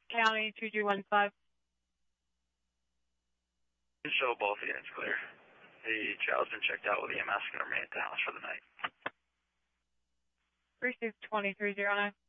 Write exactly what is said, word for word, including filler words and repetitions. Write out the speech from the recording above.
County two two one five. Show both units clear. The child's been checked out with E M S and remain at the house for the night. Precinct twenty-three oh nine.